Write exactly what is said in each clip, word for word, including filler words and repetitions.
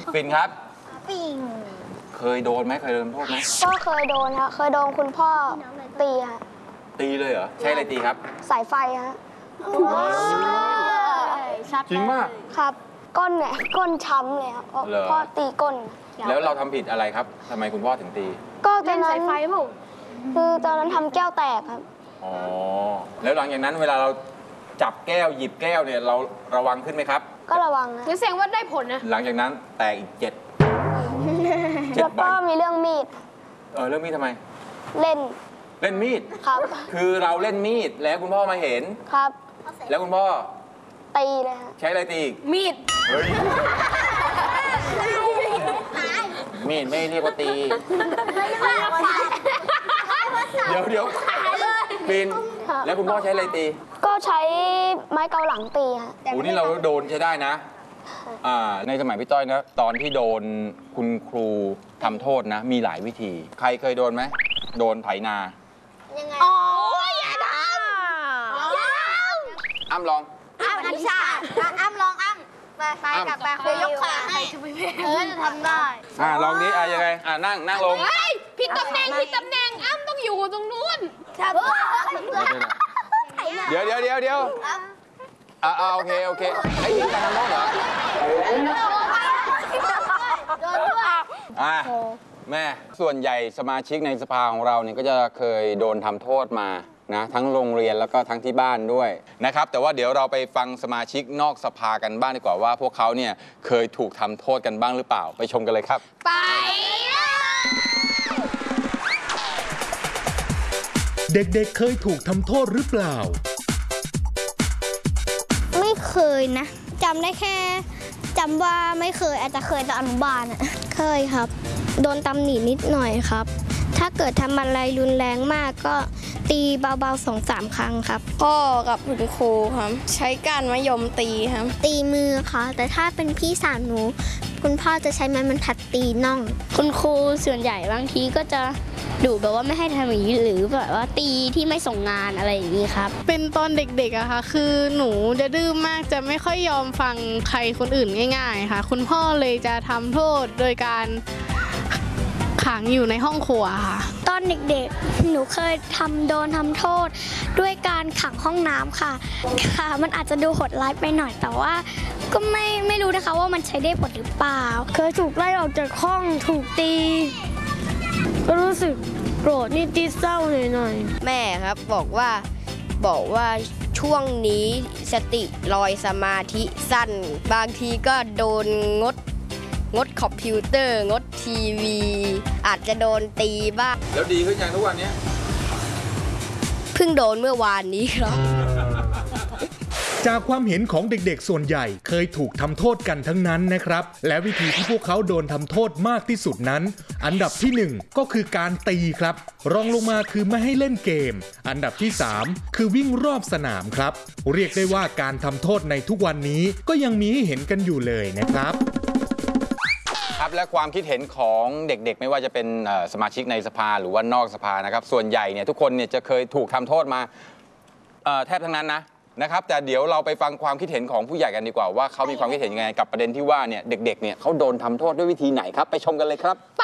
ปิ่นครับปิ่นเคยโดนไหมเคยโดนโทษไหมก็เคยโดนครับเคยโดนคุณพ่อตีฮะตีเลยเหรอใช่อะไรตีครับสายไฟฮะจริงมากครับก้นเนี่ยก้นช้ำเลยครับพ่อตีก้นแล้วเราทำผิดอะไรครับทำไมคุณพ่อถึงตีก็ตอนนั้นสายไฟมั้งคือตอนนั้นทำแก้วแตกครับอ๋อแล้วหลังจากนั้นเวลาเราจับแก้วหยิบแก้วเนี่ยเราระวังขึ้นไหมครับก็ระวังนะแสดงว่าได้ผลนะหลังจากนั้นแตกอีกเจ็ดแล้วก็มีเรื่องมีดเออเรื่องมีดทำไมเล่นเล่นมีดครับคือเราเล่นมีดแล้วคุณพ่อมาเห็นครับแล้วคุณพ่อตีเลยฮะใช้อะไรตีมีดมีดไม่เรียกว่าตีเดี๋ยวเดี๋ยวปิ่นแล้วคุณพ่อใช้อะไรตีก็ใช้ไม้เกาหลังตีฮะโอ้นี่เราโดนใช้ได้นะอ่าในสมัยพี่ต้อยนะตอนที่โดนคุณครูทำโทษนะมีหลายวิธีใครเคยโดนไหมโดนไถนายังไงอ๋ออย่าทำอ้ำลองอ้ำอนิชาอ้ำลองอ้ำไปไปกลับไปเดี๋ยวยกขาให้เออจะทำได้อ่าลองนี้อ่ะยังไงอ่านั่งนั่งลงเฮ้ยผิดตำแหน่งผิดตำแหน่งอ้ำต้องอยู่ตรงนู้นเดี๋ยวเดี๋ยวเดี๋ยวเดี๋ยวอ่าโอเคโอเคไอ้นี่การทำโทษเหรออ่าแม่ส่วนใหญ่สมาชิกในสภาของเราเนี่ยก็จะเคยโดนทำโทษมานะทั้งโรงเรียนแล้วก็ทั้งที่บ้านด้วยนะครับแต่ว่าเดี๋ยวเราไปฟังสมาชิกนอกสภากันบ้างดีกว่าว่าพวกเขาเนี่ยเคยถูกทำโทษกันบ้างหรือเปล่าไปชมกันเลยครับไปเด็กๆเคยถูกทำโทษหรือเปล่าไม่เคยนะจำได้แค่จำว่าไม่เคยอาจจะเคยตอนอนุบาลอ่ะเคยครับโดนตำหนินิดหน่อยครับถ้าเกิดทำอะไรรุนแรงมากก็ตีเบาๆสองสามครั้งครับพ่อกับคุณครูครับใช้ก้านมะยมตีครับตีมือค่ะแต่ถ้าเป็นพี่สาวหนูคุณพ่อจะใช้ไม้บรรทัดตีน่องคุณครูส่วนใหญ่บางทีก็จะดุแบบว่าไม่ให้ทำอย่างนี้หรือแบบว่าตีที่ไม่ส่งงานอะไรอย่างนี้ครับเป็นตอนเด็กๆอะค่ะคือหนูจะดื้อมากจะไม่ค่อยยอมฟังใครคนอื่นง่ายๆค่ะคุณพ่อเลยจะทำโทษโดยการขังอยู่ในห้องครัวค่ะตอนเด็กๆหนูเคยทำโดนทำโทษด้วยการขังห้องน้ำค่ะค่ะมันอาจจะดูโหดร้ายไปหน่อยแต่ว่าก็ไม่ไม่รู้นะคะว่ามันใช้ได้ผลหรือเปล่าเคยถูกไล่ออกจากห้องถูกตีก็รู้สึกโกรธนิดๆเศร้าหน่อยๆแม่ครับบอกว่าบอกว่าช่วงนี้สติลอยสมาธิสั้นบางทีก็โดนงดงดคอมพิวเตอร์งดทีวีอาจจะโดนตีบ้างแล้วดีขึ้นยังทุกวันนี้เพิ่งโดนเมื่อวานนี้ครับจากความเห็นของเด็กๆส่วนใหญ่เคยถูกทำโทษกันทั้งนั้นนะครับและวิธีที่พวกเขาโดนทำโทษมากที่สุดนั้นอันดับที่หนึ่งก็คือการตีครับรองลงมาคือไม่ให้เล่นเกมอันดับที่สามคือวิ่งรอบสนามครับเรียกได้ว่าการทำโทษในทุกวันนี้ก็ยังมีให้เห็นกันอยู่เลยนะครับครับและความคิดเห็นของเด็กๆไม่ว่าจะเป็นสมาชิกในสภาหรือว่านอกสภานะครับส่วนใหญ่เนี่ยทุกคนเนี่ยจะเคยถูกทำโทษมาแทบทั้งนั้นนะนะครับแต่เดี๋ยวเราไปฟังความคิดเห็นของผู้ใหญ่กันดีกว่าว่าเขามีความคิดเห็นยังไงกับประเด็นที่ว่าเนี่ยเด็กๆเนี่ยเขาโดนทำโทษด้วยวิธีไหนครับไปชมกันเลยครับไป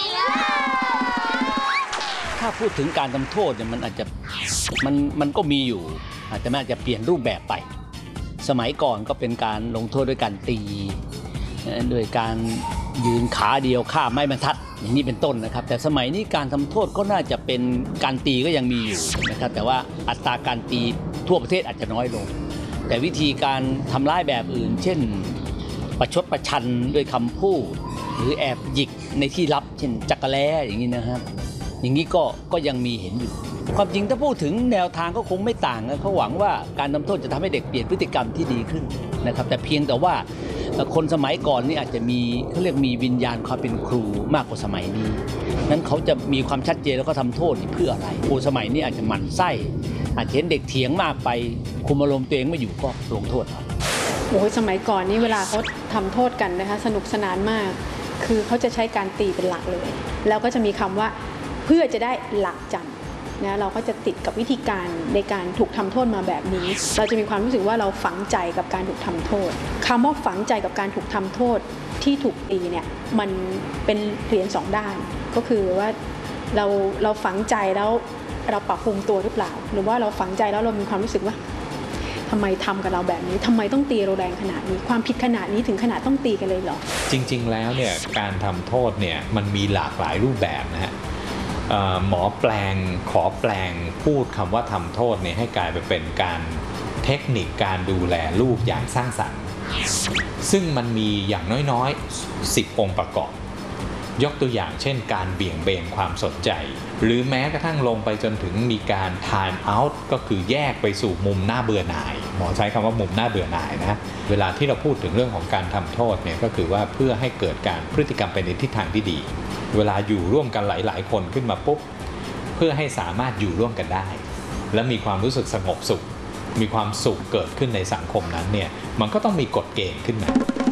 ถ้าพูดถึงการทำโทษเนี่ยมันอาจจะมันมันก็มีอยู่แต่มันอาจจะเปลี่ยนรูปแบบไปสมัยก่อนก็เป็นการลงโทษด้วยการตีโดยการยืนขาเดียวข้ามไม้บรรทัดอย่างนี้เป็นต้นนะครับแต่สมัยนี้การทำโทษก็น่าจะเป็นการตีก็ยังมีอยู่นะครับแต่ว่าอัตราการตีทั่วประเทศอาจจะน้อยลงแต่วิธีการทำร้ายแบบอื่นเช่นประชดประชันด้วยคำพูดหรือแอบหยิกในที่ลับเช่นจักรแล้อย่างนี้นะครับอย่างนี้ก็ก็ยังมีเห็นอยู่ความจริงถ้าพูดถึงแนวทางก็คงไม่ต่างนะเขาหวังว่าการทำโทษจะทำให้เด็กเปลี่ยนพฤติกรรมที่ดีขึ้นนะครับแต่เพียงแต่ว่าคนสมัยก่อนนี่อาจจะมีเขาเรียกมีวิญญาณความเป็นครูมากกว่าสมัยนี้นั้นเขาจะมีความชัดเจนแล้วก็ทำโทษเพื่ออะไรครูสมัยนี้อาจจะหมั่นไส้อาจจะเห็นเด็กเถียงมากไปคุมอารมณ์ตัวเองไม่อยู่ก็ลงโทษครับโอ้ยสมัยก่อนนี่เวลาเขาทำโทษกันนะคะสนุกสนานมากคือเขาจะใช้การตีเป็นหลักเลยแล้วก็จะมีคำว่าเพื่อจะได้หลักจนะเราก็จะติดกับวิธีการในการถูกทำโทษมาแบบนี้ เราจะมีความรู้สึกว่าเราฝังใจกับการถูกทำโทษคำว่าฝังใจกับการถูกทำโทษที่ถูกตีเนี่ยมันเป็นเหรียญสองด้านก็คือว่าเราเราฝังใจแล้วเราปรับปรุงตัวหรือเปล่าหรือว่าเราฝังใจแล้วเรามีความรู้สึกว่าทำไมทำกับเราแบบนี้ทำไมต้องตีเราแรงขนาดนี้ความผิดขนาดนี้ถึงขนาดต้องตีกันเลยเหรอจริงๆแล้วเนี่ยการทำโทษเนี่ยมันมีหลากหลายรูปแบบนะฮะหมอแปลงขอแปลงพูดคำว่าทำโทษเนี่ยให้กลายไปเป็นการเทคนิคการดูแลลูกอย่างสร้างสรรค์ซึ่งมันมีอย่างน้อยๆสิบองค์ประกอบยกตัวอย่างเช่นการเบี่ยงเบนความสนใจหรือแม้กระทั่งลงไปจนถึงมีการ time out ก็คือแยกไปสู่มุมหน้าเบื่อหน่ายหมอใช้คำว่ามุมหน้าเบื่อหน่ายนะเวลาที่เราพูดถึงเรื่องของการทำโทษเนี่ยก็คือว่าเพื่อให้เกิดการพฤติกรรมไปในทิศทางที่ดีเวลาอยู่ร่วมกันหลายๆคนขึ้นมาปุ๊บเพื่อให้สามารถอยู่ร่วมกันได้และมีความรู้สึกสงบสุขมีความสุขเกิดขึ้นในสังคมนั้นเนี่ยมันก็ต้องมีกฎเกณฑ์ขึ้นมา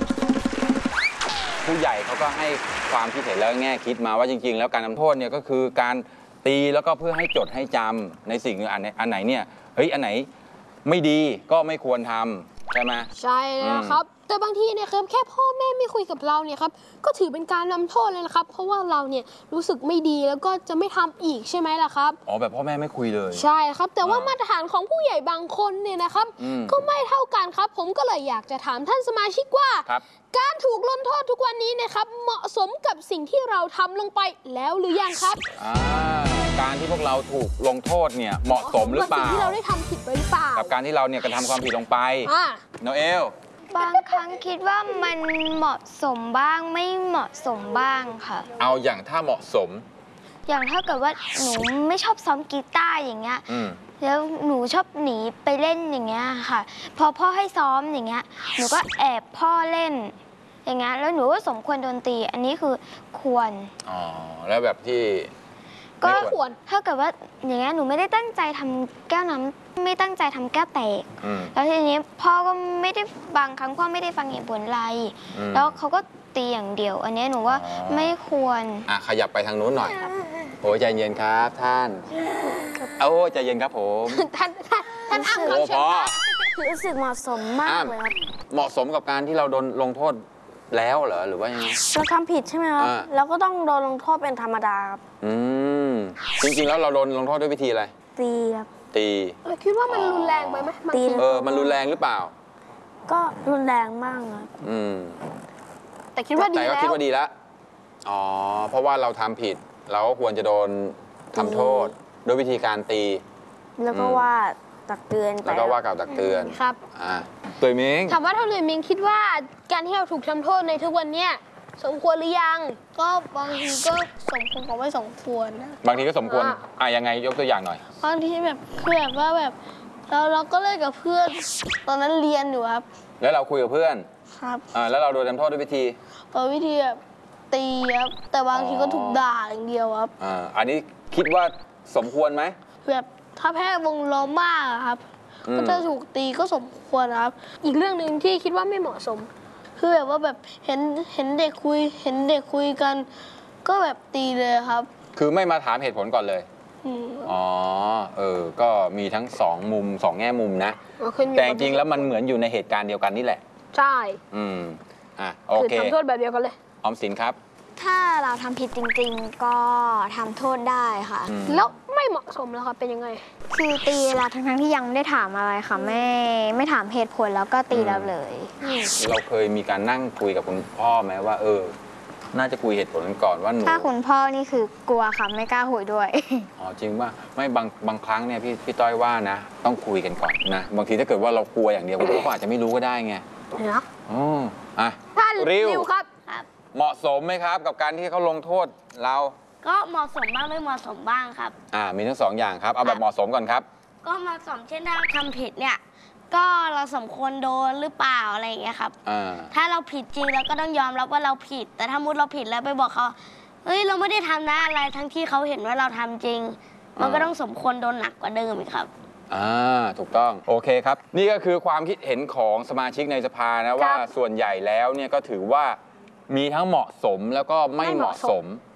ผู้ใหญ่เขาก็ให้ความคิดเห็นแล้วแง่คิดมาว่าจริงๆแล้วการทำโทษเนี่ยก็คือการตีแล้วก็เพื่อให้จดให้จำในสิ่งอันไหนอันไหนเนี่ยเฮ้ยอันไหนไม่ดีก็ไม่ควรทำใช่ไหมใช่แล้วครับแต่บางทีเนี่ยครับแค่พ่อแม่ไม่คุยกับเราเนี่ยครับก็ถือเป็นการนำโทษเลยนะครับเพราะว่าเราเนี่ยรู้สึกไม่ดีแล้วก็จะไม่ทำอีกใช่ไหมล่ะครับอ๋อแบบพ่อแม่ไม่คุยเลยใช่ครับแต่ว่ามาตรฐานของผู้ใหญ่บางคนเนี่ยนะครับก็ไม่เท่ากันครับผมก็เลยอยากจะถามท่านสมาชิกว่าการถูกลงโทษทุกวันนี้นะครับเหมาะสมกับสิ่งที่เราทำลงไปแล้วหรือยังครับการที่พวกเราถูกลงโทษเนี่ยเหมาะสมหรือเปล่าสิ่งที่เราได้ทำผิดไปหรือเปล่ากับการที่เราเนี่ยกระทำความผิดลงไปโนเอลบางครั้งคิดว่ามันเหมาะสมบ้างไม่เหมาะสมบ้างค่ะเอาอย่างถ้าเหมาะสมอย่างถ้าเกิดว่าหนูไม่ชอบซ้อมกีตาร์อย่างเงี้ยแล้วหนูชอบหนีไปเล่นอย่างเงี้ยค่ะพอพ่อให้ซ้อมอย่างเงี้ยหนูก็แอบพ่อเล่นอย่างเงี้ยแล้วหนูก็สมควรโดนตีอันนี้คือควรอ๋อแล้วแบบที่ก็ควรถ้าเกิดว่าอย่างเงี้ยหนูไม่ได้ตั้งใจทำแก้วน้ำไม่ตั้งใจทำแก้วแตกแล้วทีนี้พ่อก็ไม่ได้บางครั้งพ่อไม่ได้ฟังเหตุผลอะไรแล้วเขาก็ตีอย่างเดียวอันนี้หนูว่าไม่ควรอ่ะขยับไปทางนู้นหน่อยโอ้ใจเย็นครับท่านโอ้ใจเย็นครับผมท่านท่านท่านอ้ำครับเชิญครับรู้สึกเหมาะสมมากเลยครับเหมาะสมกับการที่เราโดนลงโทษแล้วเหรอหรือว่ายังไงเราทำผิดใช่ไหมครับเราก็ต้องโดนลงโทษเป็นธรรมดาครับอืมจริงๆแล้วเราโดนลงโทษด้วยวิธีอะไรตีครับตีคิดว่ามันรุนแรงไปไหมตีเออมันรุนแรงหรือเปล่าก็รุนแรงมากครับอืมแต่คิดว่าดีแล้วแต่ก็คิดว่าดีแล้วอ๋อเพราะว่าเราทำผิดเราก็ควรจะโดนทำโทษด้วยวิธีการตีแล้วก็ว่าตักเตือนแล้วก็ว่ากล่าวตักเตือนครับอ่าตุยมิงถามว่าถ้าตุยมิงคิดว่าการที่เราถูกทำโทษในทุกวันเนี้ยสมควรหรือยังก็บางทีก็สมควรกับไม่สมควรนะบางทีก็สมควรอ่ะยังไงยกตัวอย่างหน่อยบางทีแบบคือแบบว่าแบบเราเราก็เล่นกับเพื่อนตอนนั้นเรียนอยู่ครับแล้วเราคุยกับเพื่อนครับอ่าแล้วเราโดนทำโทษด้วยวิธีตัววิธีแบบตีครับแต่บางทีก็ถูกด่าอย่างเดียวครับอ่าอันนี้คิดว่าสมควรไหมแบบถ้าแพ้วงล้อมมากครับก็จะถูกตีก็สมควรครับอีกเรื่องหนึ่งที่คิดว่าไม่เหมาะสมคือแบบว่าแบบเห็นเห็นเด็กคุยเห็นเด็กคุยกันก็แบบตีเลยครับคือไม่มาถามเหตุผลก่อนเลยอ๋อเออก็มีทั้งสองมุมสองแง่มุมนะแต่จริงๆแล้วมันเหมือนอยู่ในเหตุการณ์เดียวกันนี่แหละใช่อืมอ่ะโอเคคือทำโทษแบบเดียวกันเลยออมสินครับถ้าเราทำผิดจริงๆก็ทำโทษได้ค่ะแล้วไม่เหมาะสมแล้วครับเป็นยังไงคือตีเราทั้งๆที่ยังไม่ได้ถามอะไรค่ะไม่ไม่ถามเหตุผลแล้วก็ตีเราเลยเราเคยมีการนั่งคุยกับคุณพ่อไหมว่าเออน่าจะคุยเหตุผลกันก่อนว่าหนูถ้าคุณพ่อนี่คือกลัวค่ะไม่กล้าคุยด้วยอ๋อจริงว่าไม่บางบางครั้งเนี่ยพี่พี่ต้อยว่านะต้องคุยกันก่อนนะบางทีถ้าเกิดว่าเรากลัวอย่างเดียวคุณพ่ออาจจะไม่รู้ก็ได้ไงนะอ๋ออ่ะริวครับเหมาะสมไหมครับกับการที่เขาลงโทษเราก็เหมาะสมบ้างไม่เหมาะสมบ้างครับอ่ามีทั้งสองอย่างครับเอาแบบเหมาะสมก่อนครับก็เหมาะสมเช่นถ้าทำผิดเนี่ยก็เราสมควรโดนหรือเปล่าอะไรอย่างเงี้ยครับถ้าเราผิดจริงเราก็ต้องยอมรับว่าเราผิดแต่ถ้ามุดเราผิดแล้วไปบอกเขาเฮ้ยเราไม่ได้ทำนะอะไรทั้งที่เขาเห็นว่าเราทำจริงมันก็ต้องสมควรโดนหนักกว่าเดิมอีกครับอ่าถูกต้องโอเคครับนี่ก็คือความคิดเห็นของสมาชิกในสภานะว่าส่วนใหญ่แล้วเนี่ยก็ถือว่ามีทั้งเหมาะสมแล้วก็ไม่เหมาะสม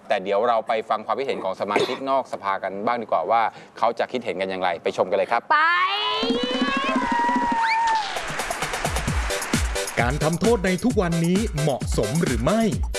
แต่เดี๋ยวเราไปฟังความคิดเห็นของสมาชิกนอกสภากันบ้างดีกว่าว่าเขาจะคิดเห็นกันอย่างไรไปชมกันเลยครับไปการทำโทษในทุกวันนี้เหมาะสมหรือไม่